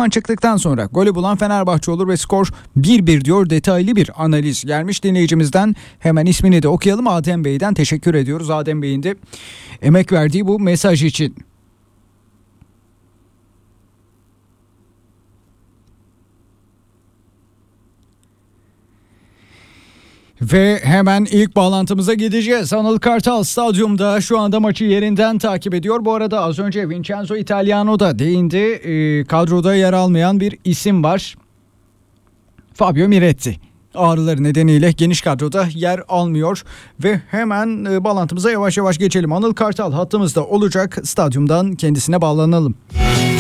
İrfan çıktıktan sonra golü bulan Fenerbahçe olur ve skor 1-1 diyor. Detaylı bir analiz gelmiş dinleyicimizden. Hemen ismini de okuyalım. Adem Bey'den teşekkür ediyoruz. Adem Bey'in de emek verdiği bu mesaj için. Ve hemen ilk bağlantımıza gideceğiz. Anıl Kartal stadyumda şu anda maçı yerinden takip ediyor. Bu arada az önce Vincenzo Italiano da değindi. Kadroda yer almayan bir isim var. Fabio Miretti. Ağrıları nedeniyle geniş kadroda yer almıyor. Ve hemen bağlantımıza yavaş yavaş geçelim. Anıl Kartal hattımızda olacak. Stadyumdan kendisine bağlanalım.